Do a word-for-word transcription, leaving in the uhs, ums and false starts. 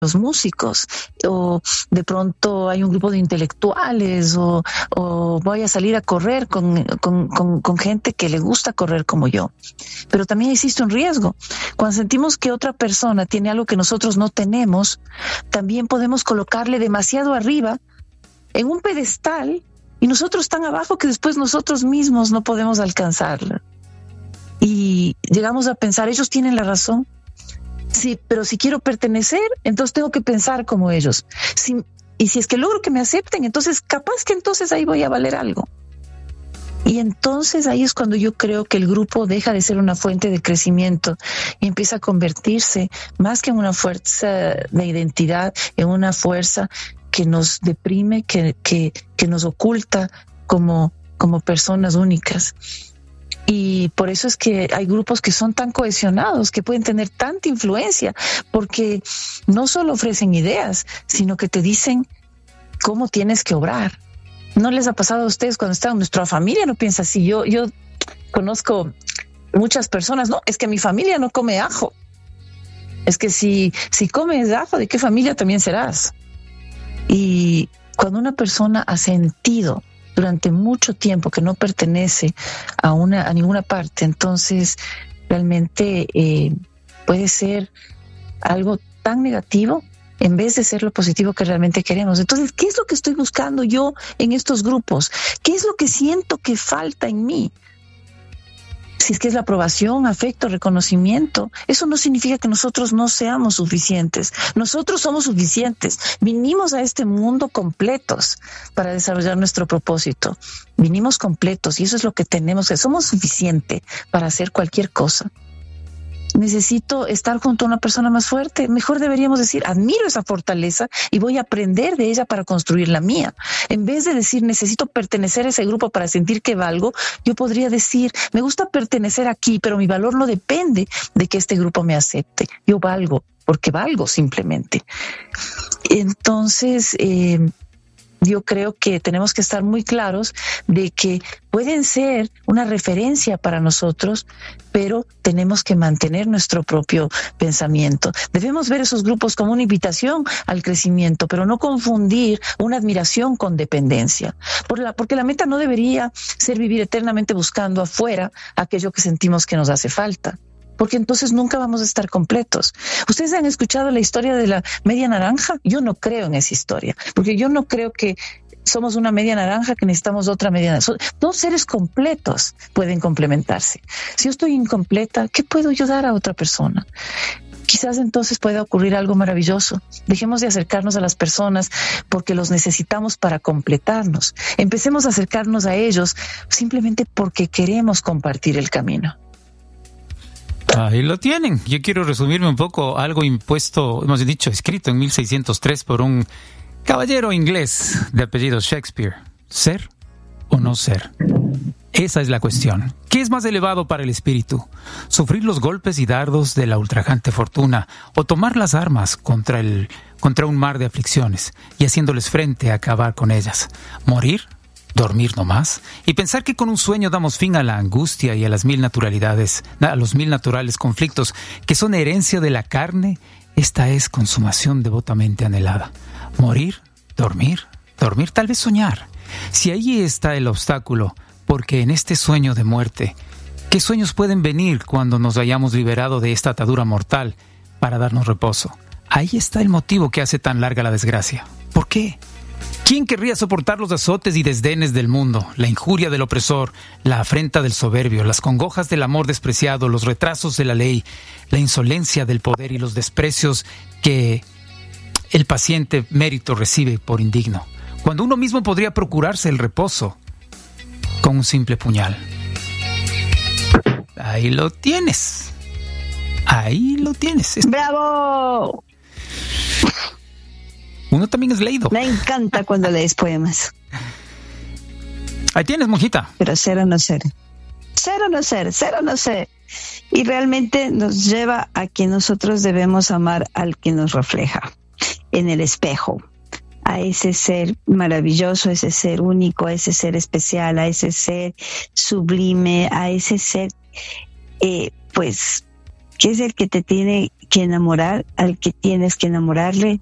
los músicos, o de pronto hay un grupo de intelectuales, o, o voy a salir a correr con, con, con, con gente que le gusta correr como yo. Pero también existe un riesgo. Cuando sentimos que otra persona tiene algo que nosotros no tenemos, también podemos colocarle demasiado arriba en un pedestal y nosotros tan abajo que después nosotros mismos no podemos alcanzarla. Y llegamos a pensar, ellos tienen la razón. Sí, pero si quiero pertenecer, entonces tengo que pensar como ellos. Si, y si es que logro que me acepten, entonces capaz que entonces ahí voy a valer algo. Y entonces ahí es cuando yo creo que el grupo deja de ser una fuente de crecimiento y empieza a convertirse más que en una fuerza de identidad, en una fuerza que nos deprime, que, que, que nos oculta como, como personas únicas. Y por eso es que hay grupos que son tan cohesionados, que pueden tener tanta influencia, porque no solo ofrecen ideas, sino que te dicen cómo tienes que obrar. ¿No les ha pasado a ustedes cuando están en nuestra familia? No piensa así. Yo, yo conozco muchas personas, no, es que mi familia no come ajo. Es que si, si comes ajo, ¿de qué familia también serás? Y cuando una persona ha sentido durante mucho tiempo que no pertenece a una a ninguna parte, entonces realmente eh, puede ser algo tan negativo en vez de ser lo positivo que realmente queremos. Entonces, ¿qué es lo que estoy buscando yo en estos grupos? ¿Qué es lo que siento que falta en mí? Si es que es la aprobación, afecto, reconocimiento, eso no significa que nosotros no seamos suficientes. Nosotros somos suficientes. Vinimos a este mundo completos para desarrollar nuestro propósito. Vinimos completos y eso es lo que tenemos, que somos suficientes para hacer cualquier cosa. Necesito estar junto a una persona más fuerte. Mejor deberíamos decir, admiro esa fortaleza y voy a aprender de ella para construir la mía. En vez de decir, necesito pertenecer a ese grupo para sentir que valgo, yo podría decir, me gusta pertenecer aquí, pero mi valor no depende de que este grupo me acepte. Yo valgo porque valgo simplemente. Entonces, eh, yo creo que tenemos que estar muy claros de que pueden ser una referencia para nosotros, pero tenemos que mantener nuestro propio pensamiento. Debemos ver esos grupos como una invitación al crecimiento, pero no confundir una admiración con dependencia. Por la, porque la meta no debería ser vivir eternamente buscando afuera aquello que sentimos que nos hace falta, porque entonces nunca vamos a estar completos. ¿Ustedes han escuchado la historia de la media naranja? Yo no creo en esa historia, porque yo no creo que somos una media naranja que necesitamos otra media naranja. Dos seres completos pueden complementarse. Si yo estoy incompleta, ¿qué puedo yo dar a otra persona? Quizás entonces pueda ocurrir algo maravilloso. Dejemos de acercarnos a las personas porque los necesitamos para completarnos. Empecemos a acercarnos a ellos simplemente porque queremos compartir el camino. Ahí lo tienen. Yo quiero resumirme un poco algo impuesto, hemos dicho, escrito en mil seiscientos tres por un caballero inglés de apellido Shakespeare. ¿Ser o no ser? Esa es la cuestión. ¿Qué es más elevado para el espíritu? ¿Sufrir los golpes y dardos de la ultrajante fortuna o tomar las armas contra, el, contra un mar de aflicciones y haciéndoles frente a acabar con ellas? ¿Morir? ¿Dormir nomás? Y pensar que con un sueño damos fin a la angustia y a las mil naturalidades, a los mil naturales conflictos que son herencia de la carne, esta es consumación devotamente anhelada. Morir, dormir, dormir, tal vez soñar. Si ahí está el obstáculo, porque en este sueño de muerte, ¿qué sueños pueden venir cuando nos hayamos liberado de esta atadura mortal para darnos reposo? Ahí está el motivo que hace tan larga la desgracia. ¿Por qué? ¿Quién querría soportar los azotes y desdenes del mundo, la injuria del opresor, la afrenta del soberbio, las congojas del amor despreciado, los retrasos de la ley, la insolencia del poder y los desprecios que el paciente mérito recibe por indigno, cuando uno mismo podría procurarse el reposo con un simple puñal? Ahí lo tienes. Ahí lo tienes. ¡Bravo! Uno también es leído. Me encanta cuando lees poemas. Ahí tienes, monjita. Pero ser o no ser. Ser o no ser, ser o no ser. Y realmente nos lleva a que nosotros debemos amar al que nos refleja en el espejo. A ese ser maravilloso, a ese ser único, a ese ser especial, a ese ser sublime, a ese ser, eh, pues, que es el que te tiene que enamorar, al que tienes que enamorarle,